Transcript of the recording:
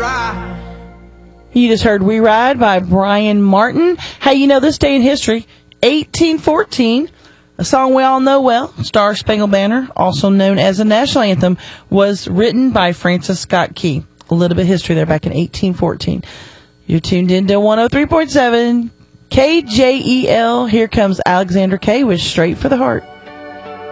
You just heard We Ride by Brian Martin. Hey, you know, this day in history, 1814, a song we all know well, Star Spangled Banner, also known as the national anthem, was written by Francis Scott Key. A little bit of history there back in 1814. You're tuned in to 103.7 KJEL. Here comes Alexander K with Straight for the Heart.